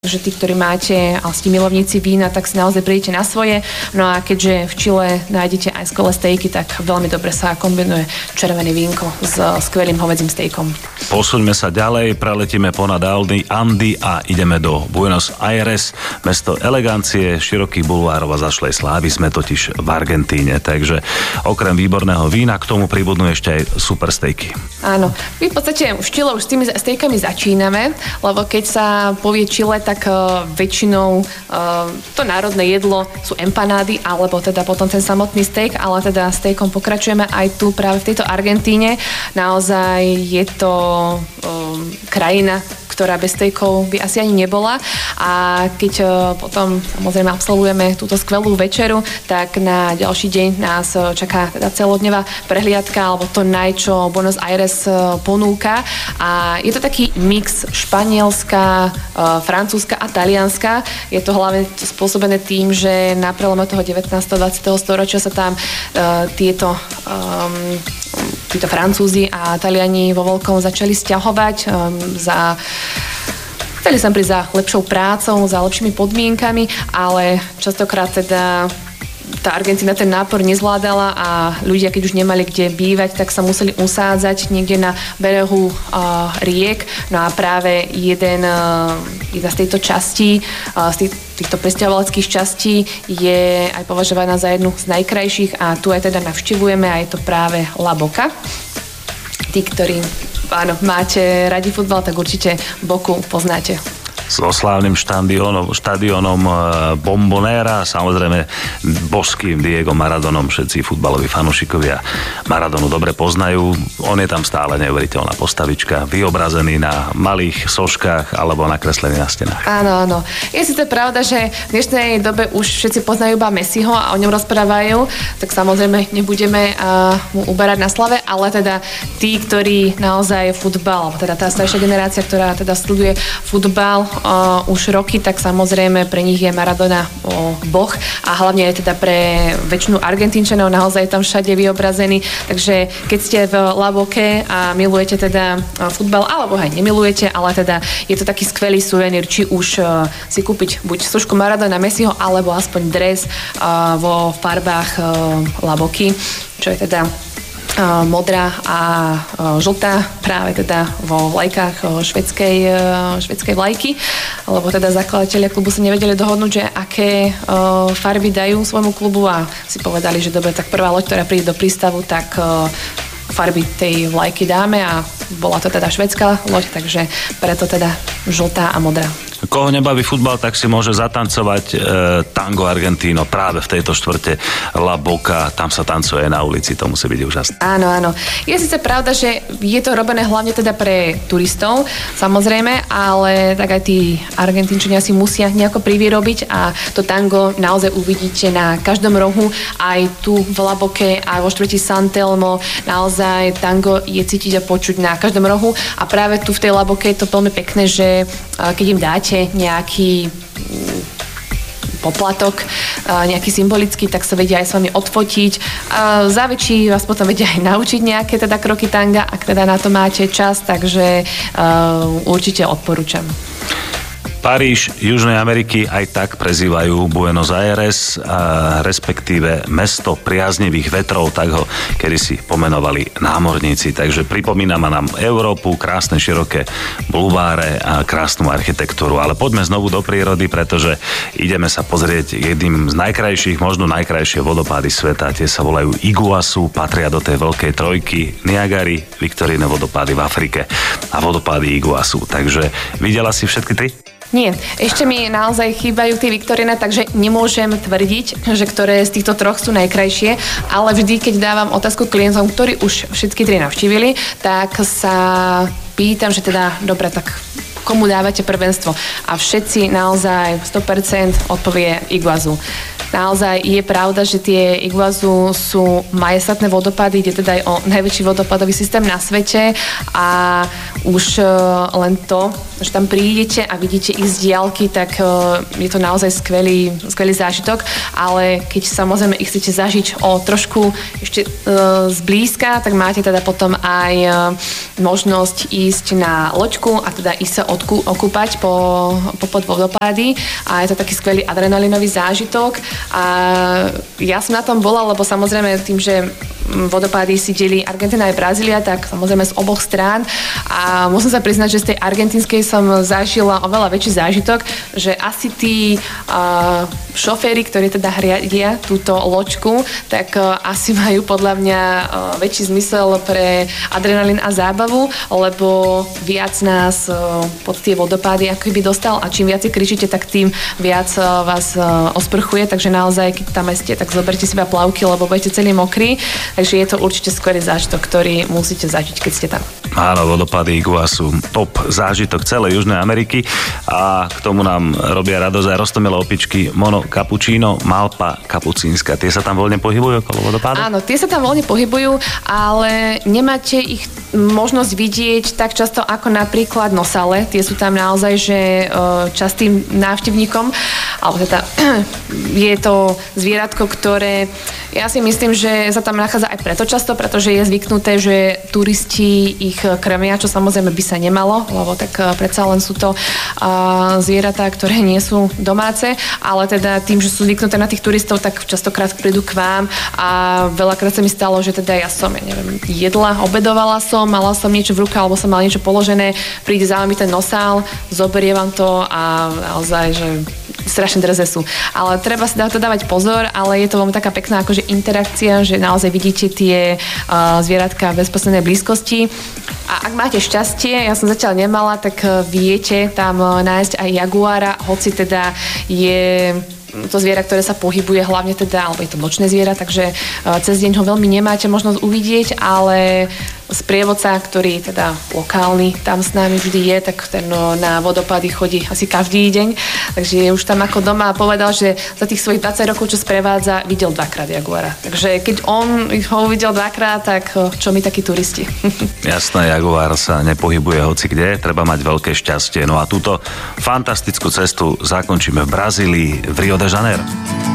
že tí, ktorí máte a ste milovníci vína, tak si naozaj prídete na svoje. No a keďže v Chile nájdete aj skvelé stejky, tak veľmi dobre sa kombinuje červené vínko s skvelým hovädzím stejkom. Posuňme sa ďalej, preletíme ponad Andy a ideme do Buenos Aires, mesto elegancie, širokých bulvárov a zašlej slávy. Sme totiž v Argentíne, takže okrem výborného vína k tomu pribudnú ešte aj super stejky. Áno, my v podstate v Chile už s tými stejkami začíname, lebo keď sa povie Chile, tak väčšinou to národné jedlo sú empanády, alebo teda potom ten samotný steak, ale teda stejkom pokračujeme aj tu práve v tejto Argentíne. Naozaj je to krajina, ktorá bez stejkov by asi ani nebola. A keď potom samozrejme absolvujeme túto skvelú večeru, tak na ďalší deň nás čaká teda celodňová prehliadka, alebo to čo Buenos Aires ponúka. A je to taký mix španielska, francúzska a talianska. Je to hlavne spôsobené tým, že na prelome toho 19. 20. storočia sa tam títo Francúzi a Taliani vo veľkom začali sťahovať chceli sa prísť za lepšou prácou, za lepšími podmienkami, ale častokrát teda tá Argentína ten nápor nezvládala a ľudia, keď už nemali kde bývať, tak sa museli usádzať niekde na berehu riek. No a práve jedna z tejto častí, z týchto presťahovaleckých častí je aj považovaná za jednu z najkrajších a tu aj teda navštevujeme a je to práve La Boca. Tí, ktorí máte radi futbal, tak určite Boku poznáte. So slávnym štadiónom Bombonera, samozrejme božským Diego Maradonom, všetci futbaloví fanúšikovia Maradonu dobre poznajú. On je tam stále neuveriteľná postavička, vyobrazený na malých soškách alebo nakreslený na stenách. Áno. Je síce pravda, že v dnešnej dobe už všetci poznajú iba Messiho a o ňom rozprávajú, tak samozrejme nebudeme mu uberať na slave, ale teda tí, ktorí naozaj futbal, teda tá staršia generácia, ktorá teda sleduje futbal už roky, tak samozrejme pre nich je Maradona boh a hlavne je teda pre väčšinu Argentínčanov naozaj tam všade vyobrazený, takže keď ste v La Boke a milujete teda futbal, alebo aj nemilujete, ale teda je to taký skvelý suvenír, či už si kúpiť buď sošku Maradona, Messiho, alebo aspoň dres vo farbách La Boky, čo je teda modrá a žltá, práve teda vo vlajkách švédskej vlajky, lebo teda zakladatelia klubu sa nevedeli dohodnúť, že aké farby dajú svojmu klubu a si povedali, že dobre, tak prvá loď, ktorá príde do prístavu, tak farby tej vlajky dáme a bola to teda švédska loď, takže preto teda žltá a modrá. Koho nebaví futbal, tak si môže zatancovať tango Argentíno práve v tejto štvrte La Boca. Tam sa tancuje na ulici, to musí byť úžasné. Áno. Je síce pravda, že je to robené hlavne teda pre turistov, samozrejme, ale tak aj tí Argentínčania si musia nejako privyrobiť a to tango naozaj uvidíte na každom rohu, aj tu v La Boke, aj vo štvrti San Telmo. Naozaj tango je cítiť a počuť na každom rohu a práve tu v tej La Boke je to veľmi pekné, že keď im dáte nejaký poplatok, nejaký symbolický, tak sa vedia aj s vami odfotiť. Za väčší vás potom vedia aj naučiť nejaké teda kroky tanga, ak teda na to máte čas, takže určite odporúčam. Paríž Južnej Ameriky aj tak prezývajú Buenos Aires, respektíve mesto priaznivých vetrov, tak ho kedysi pomenovali námorníci. Takže pripomína nám Európu, krásne široké bulváre a krásnu architektúru. Ale poďme znovu do prírody, pretože ideme sa pozrieť jedným z najkrajších, možno najkrajšie vodopády sveta. Tie sa volajú Iguazu, patria do tej veľkej trojky Niagary, Viktorine vodopády v Afrike a vodopády Iguazu. Takže videla si všetky tri? Nie, ešte mi naozaj chýbajú tie Viktorine, takže nemôžem tvrdiť, že ktoré z týchto troch sú najkrajšie, ale vždy, keď dávam otázku klientom, ktorí už všetky tri navštívili, tak sa pýtam, že teda, dobre, tak komu dávate prvenstvo? A všetci naozaj 100% odpovie Iguazu. naozaj je pravda, že tie Iguazu sú majestátne vodopády, ide teda aj o najväčší vodopadový systém na svete a už len to, že tam prídete a vidíte ich z diaľky, tak je to naozaj skvelý zážitok, ale keď samozrejme ich chcete zažiť o trošku ešte zblízka, tak máte teda potom aj možnosť ísť na loďku a teda ísť sa okúpať po vodopády a je to taký skvelý adrenalinový zážitok a ja som na tom bola, lebo samozrejme tým, že vodopády si delí Argentína aj Brazília, tak samozrejme z oboch strán a musím sa priznať, že z tej argentínskej som zažila oveľa väčší zážitok, že asi tí šoféri, ktorí teda riadia túto loďku, tak asi majú podľa mňa väčší zmysel pre adrenalín a zábavu, lebo viac nás pod tie vodopády ako by dostal a čím viac kričíte, tak tým viac vás osprchuje, takže naozaj, keď tam ste, tak zoberte si iba plavky, lebo budete celý mokrý, takže je to určite skvelý zážitok, ktorý musíte zažiť, keď ste tam. Áno, vodopády Iguazu sú top zážitok celej Južnej Ameriky a k tomu nám robia radosť aj roztomilé opičky Mono Cappuccino, Malpa kapucínska. Tie sa tam voľne pohybujú okolo vodopádu? Áno, tie sa tam voľne pohybujú, ale nemáte ich možnosť vidieť tak často ako napríklad nosale. Tie sú tam naozaj, že častým návštevníkom, alebo teda je to zvieratko, ktoré ja si myslím, že sa tam nachádza aj preto často, pretože je zvyknuté, že turisti ich krmia, čo samozrejme by sa nemalo, lebo tak predsa len sú to zvieratá, ktoré nie sú domáce, ale teda tým, že sú zvyknuté na tých turistov, tak častokrát prídu k vám a veľakrát sa mi stalo, že teda ja som, obedovala som, mala som niečo v ruke, alebo som mala niečo položené, príde za vami ten nosál, zoberie vám to a naozaj, že strašne drze sú. Ale treba si to dávať pozor, ale je to veľmi taká pekná akože interakcia, že naozaj vidíte tie zvieratka v bezprostrednej blízkosti. A ak máte šťastie, ja som zatiaľ nemala, tak viete tam nájsť aj jaguára, hoci teda je to zviera, ktoré sa pohybuje hlavne teda, alebo je to nočné zviera, takže cez deň ho veľmi nemáte možnosť uvidieť, ale sprievodca, ktorý teda lokálny tam s nami vždy je, tak ten na vodopády chodí asi každý deň, takže je už tam ako doma a povedal, že za tých svojich 20 rokov, čo sprevádza, videl 2-krát jaguára. Takže keď on ho uvidel 2-krát, tak čo my takí turisti? Jasné, jaguár sa nepohybuje hoci kde, treba mať veľké šťastie. No a túto fantastickú cestu zakončíme v Brazílii, v Rio de Janeiro.